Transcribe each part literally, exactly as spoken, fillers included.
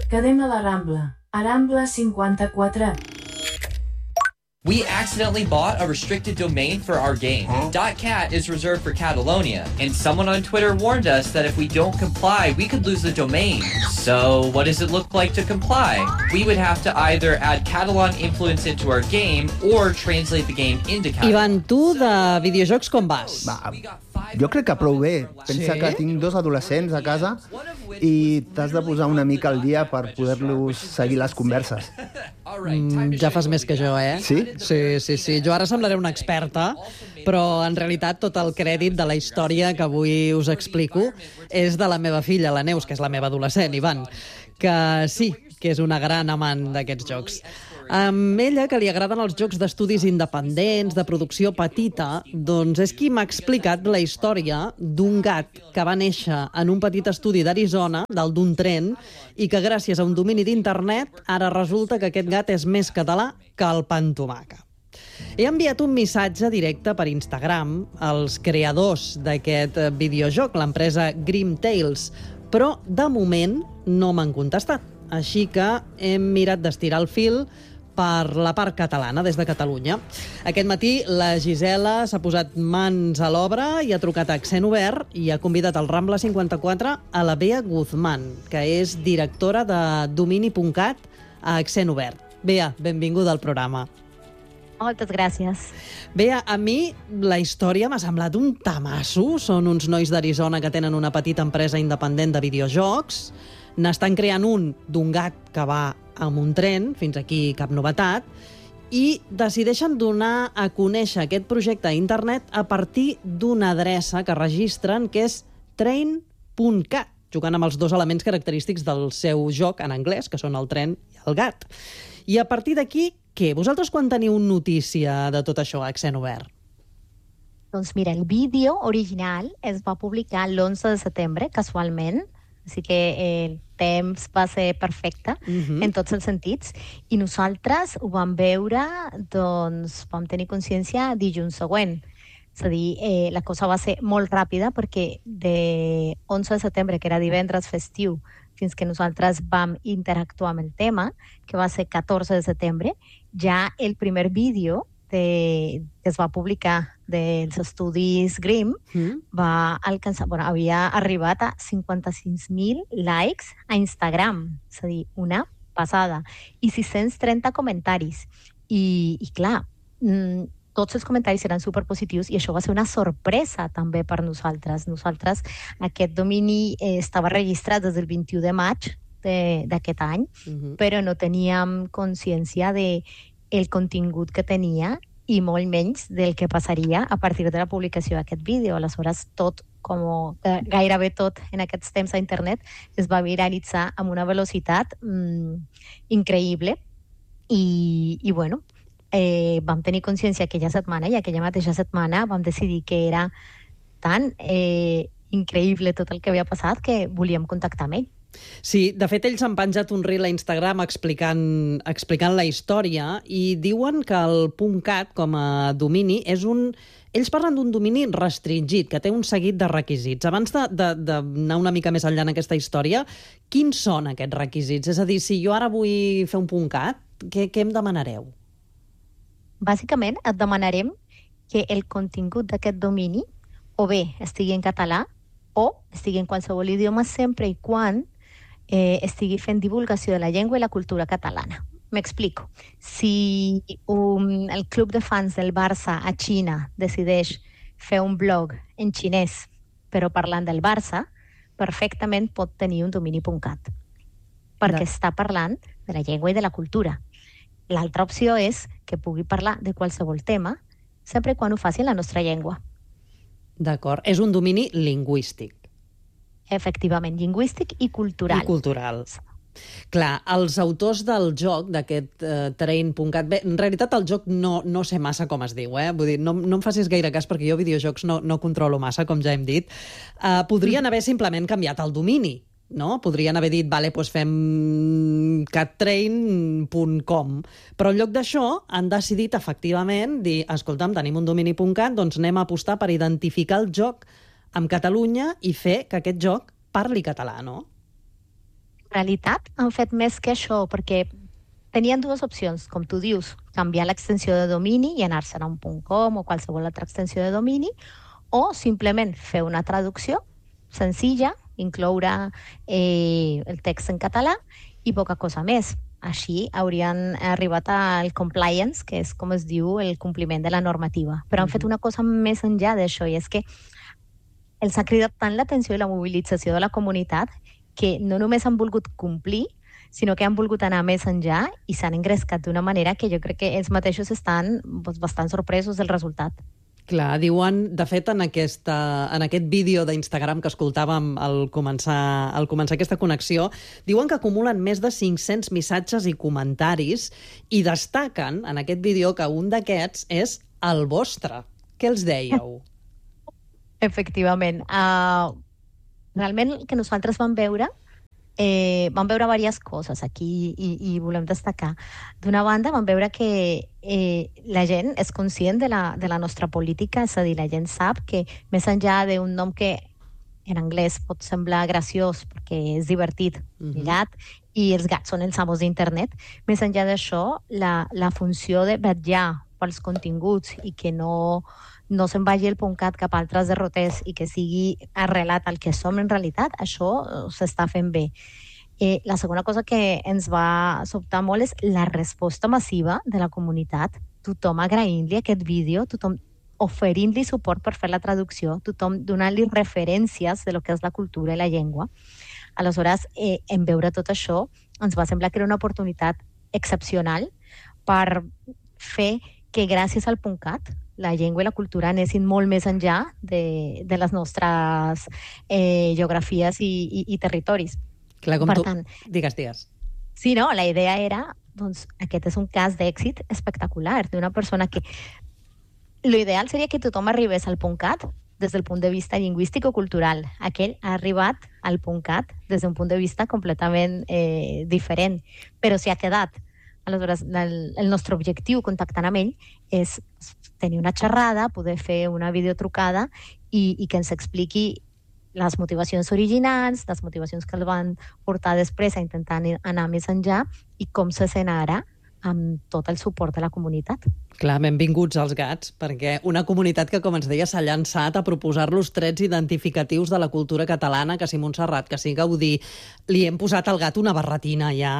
Quedem a la Rambla, a Rambla cinquanta-quatre. We accidentally bought a restricted domain for our game. Huh? .cat is reserved for Catalonia, and someone on Twitter warned us that if we don't comply, we could lose the domain. So what does it look like to comply? We would have to either add Catalan influence into our game or translate the game into Catalan. Ivan, tu de videojocs com vas? Va, jo crec que prou bé. Pensa Sí? que tinc dos adolescents a casa i t'has de posar una mica al dia per poder-los seguir les converses. Mm, ja fas més que jo, eh? Sí? Sí, sí, sí. Jo ara semblaré una experta, però en realitat tot el crèdit de la història que avui us explico és de la meva filla, la Neus, que és la meva adolescent, Ivan, que sí, que és una gran amant d'aquests jocs. Amb ella, que li agraden els jocs d'estudis independents, de producció petita, doncs és qui m'ha explicat la història d'un gat que va néixer en un petit estudi d'Arizona, dalt d'un tren, i que gràcies a un domini d'internet ara resulta que aquest gat és més català que el pa amb tomàquet. He enviat un missatge directe per Instagram als creadors d'aquest videojoc, l'empresa Grim Tales, però de moment no m'han contestat. Així que hem mirat d'estirar el fil per la part catalana, des de Catalunya. Aquest matí la Gisela s'ha posat mans a l'obra i ha trucat a Accent Obert i ha convidat al Rambla cinquanta-quatre a la Bea Guzmán, que és directora de domini punt cat a Accent Obert. Bea, benvinguda al programa. Moltes gràcies. Bea, a mi la història m'ha semblat un tamasso. Són uns nois d'Arizona que tenen una petita empresa independent de videojocs. N'estan creant un d'un gat que va amb un tren, fins aquí cap novetat, i decideixen donar a conèixer aquest projecte a internet a partir d'una adreça que registren, que és train punt cat, jugant amb els dos elements característics del seu joc en anglès, que són el tren i el gat. I a partir d'aquí, què? Vosaltres quan teniu notícia de tot això a Accent Obert? Doncs mira, el vídeo original es va publicar l'onze de setembre, casualment, així que el temps va ser perfecte uh-huh. en tots els sentits, i nosaltres ho vam veure, doncs vam tenir consciència dilluns següent. És a dir, eh, la cosa va ser molt ràpida perquè de onze de setembre, que era divendres festiu, fins que nosaltres vam interactuar amb el tema, que va ser catorze de setembre, ja el primer vídeo de, que es va publicar dels estudis Grimm mm. va alcançar, bueno, havia arribat a cinquanta-sis mil likes a Instagram, és a dir, una passada, i sis-cents trenta comentaris. I, i clar, mmm, tots els comentaris eren superpositius i això va ser una sorpresa també per nosaltres. Nosaltres, aquest domini eh, estava registrat des del vint-i-u de maig d'aquest any, mm-hmm. però no teníem consciència de el contingut que tenia i molt menys del que passaria a partir de la publicació d'aquest vídeo. Aleshores, tot, com gairebé tot en aquests temps a internet, es va viralitzar amb una velocitat mmm, increïble i, i bueno, eh, vam tenir consciència aquella setmana i aquella mateixa setmana vam decidir que era tan eh, increïble tot el que havia passat que volíem contactar amb ell. Sí, de fet, ells han penjat un reel a Instagram explicant, explicant la història i diuen que el .cat com a domini és un... Ells parlen d'un domini restringit, que té un seguit de requisits. Abans d'anar una mica més enllà en aquesta història, quins són aquests requisits? És a dir, si jo ara vull fer un .cat, què, què em demanareu? Bàsicament, et demanarem que el contingut d'aquest domini o bé estigui en català o estigui en qualsevol idioma sempre i quan Eh, estigui fent divulgació de la llengua i la cultura catalana. M'explico. Si un, el club de fans del Barça a Xina decideix fer un blog en xinès però parlant del Barça, perfectament pot tenir un domini .cat perquè no. està parlant de la llengua i de la cultura. L'altra opció és que pugui parlar de qualsevol tema sempre quan ho faci en la nostra llengua. D'acord. És un domini lingüístic. Efectivament, lingüístic i cultural. I cultural. Clar, els autors del joc, d'aquest uh, train punt cat, bé, en realitat el joc no, no sé massa com es diu, eh? Vull dir, no, no em facis gaire cas perquè jo videojocs no, no controlo massa, com ja hem dit. Uh, podrien haver simplement canviat el domini, no? Podrien haver dit, vale, doncs fem cattrain punt com, però en lloc d'això han decidit efectivament dir, escolta'm, tenim un domini punt cat, doncs anem a apostar per identificar el joc amb Catalunya i fer que aquest joc parli català, no? En realitat han fet més que això, perquè tenien dues opcions, com tu dius, canviar l'extensió de domini i anar-se'n a un .com o qualsevol altra extensió de domini, o simplement fer una traducció senzilla, incloure eh, el text en català i poca cosa més. Així haurien arribat al compliance, que és com es diu el compliment de la normativa. Però han fet una cosa més enllà d'això, i és que els ha cridat tant l'atenció i la mobilització de la comunitat que no només han volgut complir, sinó que han volgut anar més enllà i s'han engrescat d'una manera que jo crec que ells mateixos estan doncs, bastant sorpresos del resultat. Clar, diuen, de fet, en, aquesta, en aquest vídeo d'Instagram que escoltàvem al començar, al començar aquesta connexió, diuen que acumulen més de cinc-cents missatges i comentaris i destaquen en aquest vídeo que un d'aquests és el vostre. Què els dèieu? Efectivament. Uh, realment el que nosaltres vam veure Eh, vam veure diverses coses aquí i, i volem destacar. D'una banda, vam veure que eh, la gent és conscient de la, de la nostra política, és a dir, la gent sap que més enllà d'un nom que en anglès pot semblar graciós perquè és divertit, uh-huh. gat, i els gats són els amos d'internet, més enllà d'això, la, la funció de vetllar pels continguts i que no... no se'n vagi el .cat cap a altres derroters i que sigui arrelat al que som en realitat, això s'està fent bé. Eh, la segona cosa que ens va sobtar molt és la resposta massiva de la comunitat. Tothom agraint-li aquest vídeo, tothom oferint-li suport per fer la traducció, tothom donant-li referències de lo que és la cultura i la llengua. Aleshores, eh, en veure tot això, ens va semblar que era una oportunitat excepcional per fer que gràcies al .cat la llengua i la cultura anessin molt més enllà de, de les nostres eh, geografies i, i, i territoris. Clar, com per tu... tant, digues, digues. Sí, no, la idea era, doncs, aquest és un cas d'èxit espectacular, d'una persona que... L'ideal seria que tothom arribés al .cat des del punt de vista lingüístic o cultural. Aquell ha arribat al .cat des d'un punt de vista completament eh, diferent, però s'hi ha quedat. Aleshores, el, el nostre objectiu contactant amb ell és tenir una xerrada, poder fer una videotrucada i, i que ens expliqui les motivacions originals, les motivacions que el van portar després a intentar anar més enllà i com se sent ara amb tot el suport de la comunitat. Clar, benvinguts als gats, perquè una comunitat que, com ens deia, s'ha llançat a proposar-los trets identificatius de la cultura catalana, que si Montserrat, que si Gaudí, li hem posat al gat una barretina ja...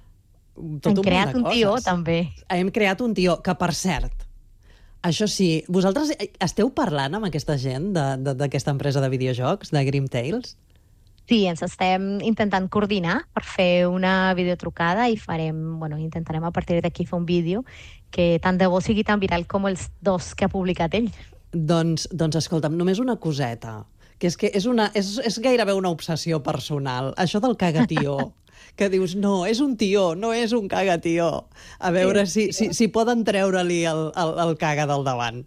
Tot hem un creat un tió, coses. també. Hem creat un tió, que per cert, això sí, vosaltres esteu parlant amb aquesta gent d'aquesta empresa de videojocs, de Grim Tales? Sí, ens estem intentant coordinar per fer una videotrucada i farem, bueno, intentarem a partir d'aquí fer un vídeo que tant de bo sigui tan viral com els dos que ha publicat ell. Doncs, doncs escolta'm, només una coseta, que és que és, una, és, és gairebé una obsessió personal, això del cagatió. Que dius, no, és un tió, no és un cagatió. A veure si, si, si poden treure-li el, el, el caga del davant.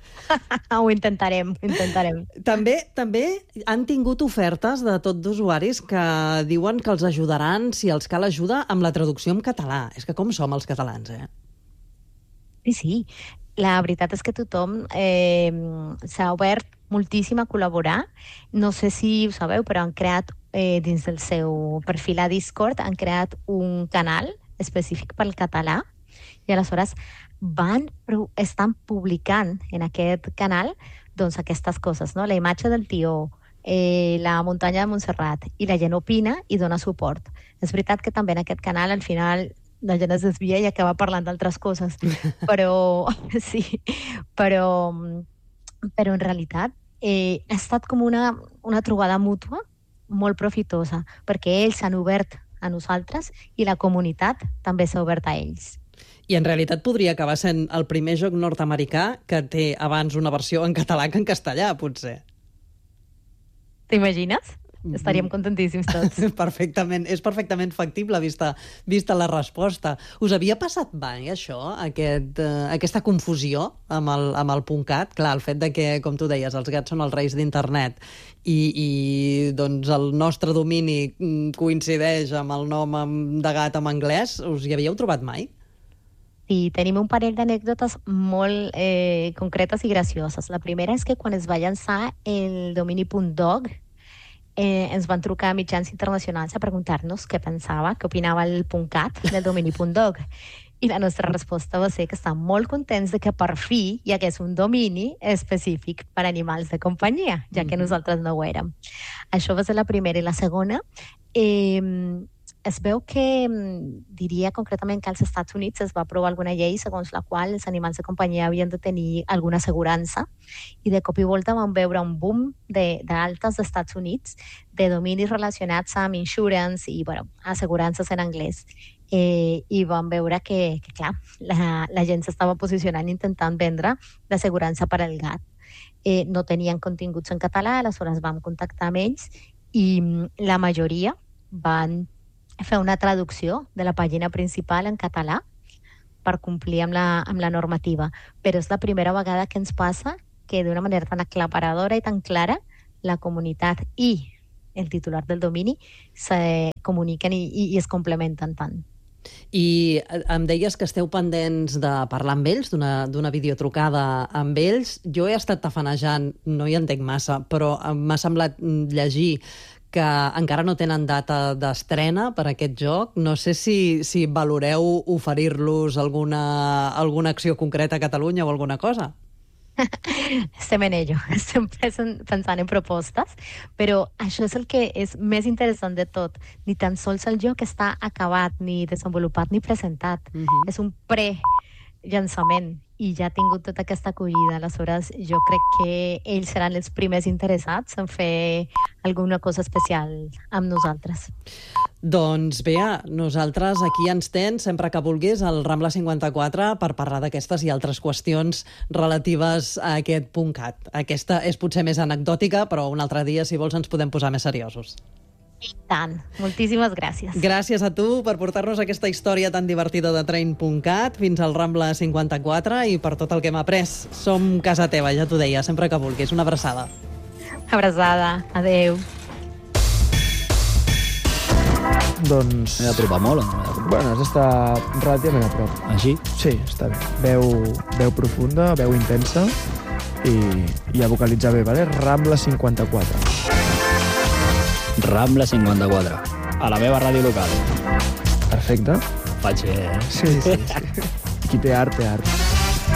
Ho intentarem, ho intentarem. També, també han tingut ofertes de tot d'usuaris que diuen que els ajudaran, si els cal ajuda, amb la traducció en català. És que com som els catalans, eh? Sí, sí. La veritat és que tothom eh, s'ha obert moltíssim a col·laborar. No sé si ho sabeu, però han creat eh, dins del seu perfil a Discord, han creat un canal específic pel català i aleshores van, estan publicant en aquest canal doncs, aquestes coses, no? La imatge del tió, eh, la muntanya de Montserrat, i la gent opina i dona suport. És veritat que també en aquest canal al final la gent es desvia i acaba parlant d'altres coses, però sí, però, però en realitat eh, ha estat com una, una trobada mútua molt profitosa, perquè ells s'han obert a nosaltres i la comunitat també s'ha obert a ells. I en realitat podria acabar sent el primer joc nord-americà que té abans una versió en català que en castellà, potser. T'imagines? Estaríem contentíssims tots. Perfectament, és perfectament factible vista, vista la resposta. Us havia passat mai això, aquest, uh, aquesta confusió amb el, amb el .cat? Clar, el fet de que, com tu deies, els gats són els reis d'internet i, i doncs el nostre domini coincideix amb el nom de gat en anglès, us hi havíeu trobat mai? Sí, tenim un parell d'anècdotes molt eh, concretes i gracioses. La primera és que quan es va llançar el domini .dog, eh, ens van trucar a mitjans internacionals a preguntar-nos què pensava, què opinava el .cat del domini .dog. I la nostra resposta va ser que estan molt contents de que per fi hi hagués un domini específic per animals de companyia, ja que nosaltres no ho érem. Això va ser la primera. I la segona, eh, es veu que, diria concretament que als Estats Units es va aprovar alguna llei segons la qual els animals de companyia havien de tenir alguna assegurança, i de cop i volta vam veure un boom d'altes dels Estats Units de dominis relacionats amb insurance i, bueno, assegurances en anglès. Eh, i vam veure que, que clar, la, la gent s'estava posicionant intentant vendre l'assegurança per al gat. Eh, no tenien continguts en català, aleshores vam contactar amb ells i la majoria van fer una traducció de la pàgina principal en català per complir amb la, amb la normativa. Però és la primera vegada que ens passa que d'una manera tan aclaparadora i tan clara la comunitat i el titular del domini se comuniquen i, i, i es complementen tant. I em deies que esteu pendents de parlar amb ells, d'una videotrucada amb ells. Jo he estat tafanejant, no hi entenc massa, però m'ha semblat llegir que encara no tenen data d'estrena per aquest joc. No sé si, si valoreu oferir-los alguna, alguna acció concreta a Catalunya o alguna cosa. Estem en ello, estem pensant en propostes, però això és el que és més interessant de tot. Ni tan sols el joc està acabat, ni desenvolupat, ni presentat. Uh-huh. És un pre-llançament i ja ha tingut tota aquesta acollida. Aleshores, jo crec que ells seran els primers interessats en fer alguna cosa especial amb nosaltres. Doncs bé, nosaltres aquí ens tens sempre que vulguis al Rambla cinquanta-quatre per parlar d'aquestes i altres qüestions relatives a aquest .cat. Aquesta és potser més anecdòtica, però un altre dia, si vols, ens podem posar més seriosos. I tant. Moltíssimes gràcies. Gràcies a tu per portar-nos aquesta història tan divertida de Train.cat fins al Rambla cinquanta-quatre i per tot el que hem après. Som casa teva, ja t'ho deia, sempre que vulguis. Una abraçada. Abraçada. Adéu. Doncs... M'he d'apropar molt. Bueno, has d'estar relativament a prop. Així? Sí, està bé. Veu, veu profunda, veu intensa i, i a vocalitzar bé, vale? Rambla cinquanta-quatre. Rambla cinquanta-quatre. A la meva ràdio local. Perfecte. Faig bé, eh? Sí, sí, sí. Qui té art, té art.